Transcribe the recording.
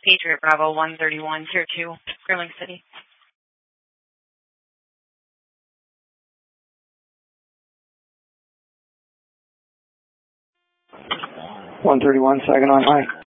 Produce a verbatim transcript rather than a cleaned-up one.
Patriot Bravo one thirty-one, Tier two, Sterling City. one thirty-one, Saginaw, hi.